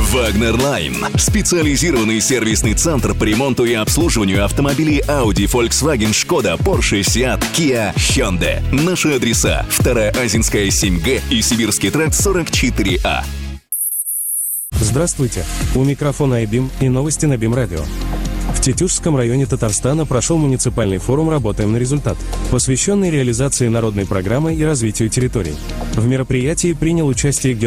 Вагнер-Лайн – специализированный сервисный центр по ремонту и обслуживанию автомобилей Audi, Volkswagen, Skoda, Porsche, Seat, Kia, Hyundai. Наши адреса: 2-я Азинская, 7Г и Сибирский тракт 44А. Здравствуйте! У микрофона iBeam и новости на BeamRadio. В Тетюшском районе Татарстана прошел муниципальный форум «Работаем на результат», посвященный реализации народной программы и развитию территорий. В мероприятии принял участие